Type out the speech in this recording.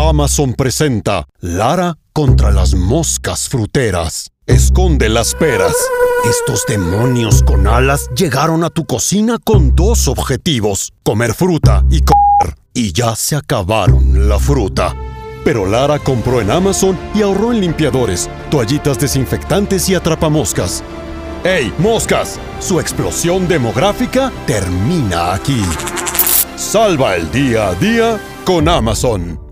Amazon presenta Lara contra las moscas fruteras. Esconde las peras. Estos demonios con alas llegaron a tu cocina con dos objetivos: comer fruta y comer. Y ya se acabaron la fruta. Pero Lara compró en Amazon y ahorró en limpiadores, toallitas desinfectantes y atrapamoscas. ¡Hey, moscas! Su explosión demográfica termina aquí. Salva el día a día con Amazon.